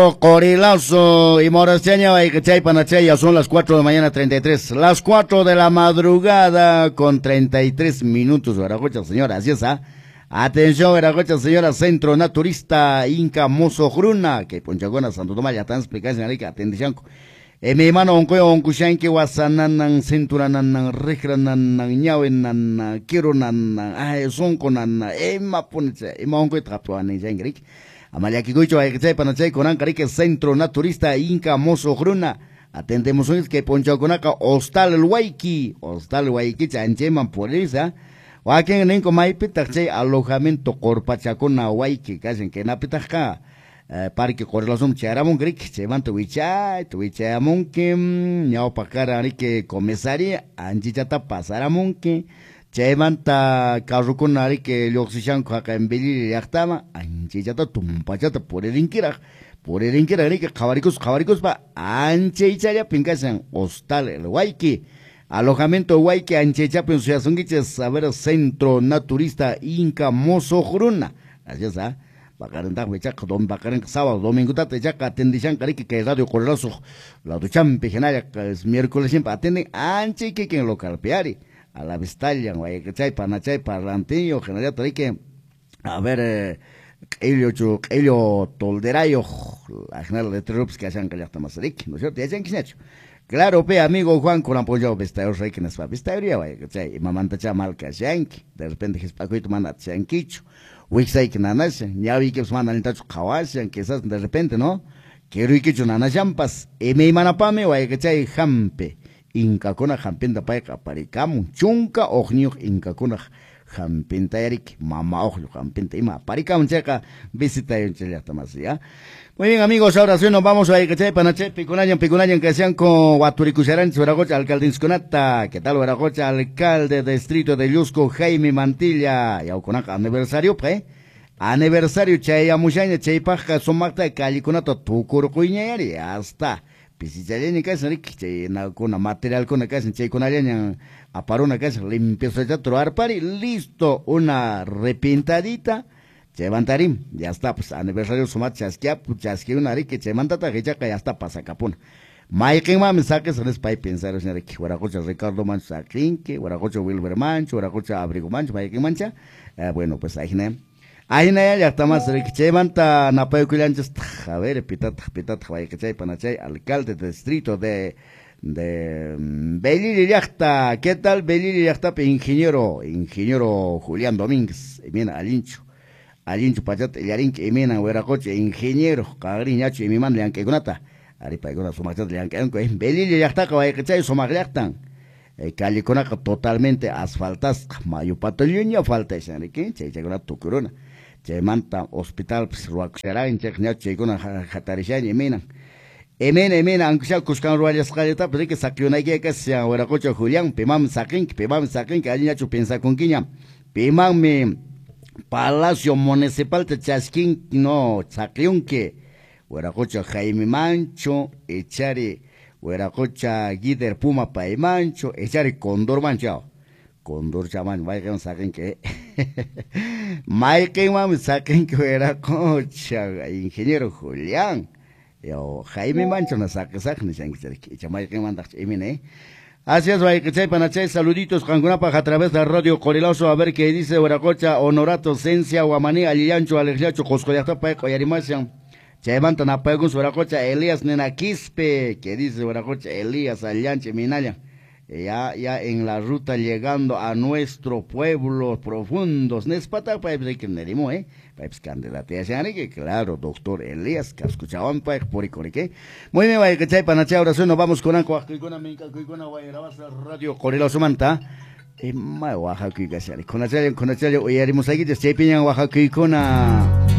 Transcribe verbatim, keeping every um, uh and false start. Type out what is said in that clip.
Corilazo y Morasteña y Chay Panachaya son las cuatro de la mañana treinta y tres, las cuatro de la madrugada con treinta y tres minutos, Veragocha, señora, así es, ¿ah? Atención, Veragocha, señora, Centro Naturista Inca Mozo Gruna, que Ponchagona, Santo Tomás, ya están explicando, señora, atención. Eh, mi hermano, onco, onco, shanki, wasananan, cinturanan, rekranan, ñawenan, kirunan, ay, sonconan, ema, ponche, ema, onco, trapuan, shanki, Amalia Kikucho, hay que chay panachay con Ancarique Centro Naturista Inca Mozo Gruna. Atendemos hoy que poncho con acá Hostal el Waiki, Hostal el Waiki, chancheman por esa. O aquí en el Maipita, chay alojamiento Corpachacona Waiki, casi que napitaja. Parque Correlazum Charamon Greek, chevan tu wichay, tu wichamon que, ñao pacara, arique comesaria, anchichata pasaramon que. Chaymanta carrukunari que lyoxishan kaka embeli yaktama anchechata tumpachata por el inkira por el inkira ni que cabaricos cabaricos pa anchecharia pincasan hostal el Waiki alojamiento Waiki anchecha pensación que saber Centro Naturista Inca Mozo Gruna así es ah bacarenta huecha don bacaren sábado domingo tate ya atendishan cari que radio Correlazo la duchan pejenaria es miércoles siempre atenden anche que en local peari a la Vistalla, güey, que chay, panachay, parlantillo, general, que, a ver, eh, ello, ello, tolderayo, la general de Trerups que hayan callado más rico, ¿no es cierto? Ya hayan que hecho. Claro, pe, amigo Juan, con apoyo, vestayo, rey, que nos va a vestayo, güey, que chay, mamanta chamal, que hayan, de repente, que es paco y tu manda, hayan quicho, wixay, que nanas, ya vi que os mandan el tacho, kawasan, que esas, de repente, ¿no? Quiero y que yo nanas champas, y me manapame, güey, que chay, jampe. Inca kona jampinta paika parikamu chunka ognio inca kona jampinta erik mama ojo jampinta ima parikamu checa visita en Chile hasta más ya. Muy bien amigos, ahora sí nos vamos a ir que panache picunayan picunayan que sean con Guaturicucharan Veragocha alcalde Insconata, ¿qué tal Veragocha alcalde de distrito de Yusco Jaime Mantilla ya con aniversario pues aniversario chaya muchaña chay paja somacta caliconato tu curcuñeri hasta Pisichaleni casa que na con material con casa che con allá a una casa limpio se troar pari listo una repintadita che levantarim ya está pues aniversario sumat chasquia chasquia una ri que che mandata que ya está pasa capuna Mike mam saques les pai pensar señor que Guaracocha Ricardo Mancha Clinque Guaracocha Wilber Mancho Guaracocha Abrigo Mancho Mike Mancha eh, bueno pues ahí ne ahí ya está más rique manta napayo culanches a ver pitat pitat vaya que chay panachay alcalde de distrito de de Belili Yachta, ¿qué tal Belili Yachta? Ingeniero ingeniero Julián Domínguez mira alincho alincho pachat yarin que mena Hueracoche ingeniero cagriñacho y mi man le han que gunata aripa guna sumachat le han que Belili Yachta que vaya que chay somagliachtan eh, caliconaca totalmente asfaltas mayo patolluña falta esa que chay chay tu corona Manta hospital pues ruaxera en cheknya chekuna jatarishan emena emena emena aunque kuskan ruayas qaleta pero que saqueó una guía que se ahora cocho Julián pemam saquin pemam saquin que allá chu pensa con quiña pemam me Palacio Municipal de Chasquín no saqueón que ahora cocho Jaime Mancho echare ahora cocha Guider Puma pa Mancho echare Condor Manchao Condor chaman vaya que saquen que Mike mam saquen que era cocha ingeniero Julián yo Jaime Mancho na saque saque ni sang que chamay que manda emine así es vaya que chay panachay saluditos cangunapa a través de radio Corilazo a ver qué dice Hueracocha Honorato Cencia Guamaní Aliancho Alexiacho Coscoyata pa Coyarimacian Chaymanta na pa con Hueracocha Elías Nena Quispe que dice Hueracocha Elías Alianche Minaya ya, ya en la ruta llegando a nuestro pueblo profundos, Nespata, pues, que nerimo, eh, pues, candidatea, que claro, doctor Elías, que escuchaban, pues, por que muy bien, vaya, que chay, panacha, oración, nos vamos con Anco, con Amica, con Guayarabas, radio, Corilazo Manta, y más, Oaxaca, con Achayo, con Achayo, hoy haremos aquí, chay, piña, Oaxaca, con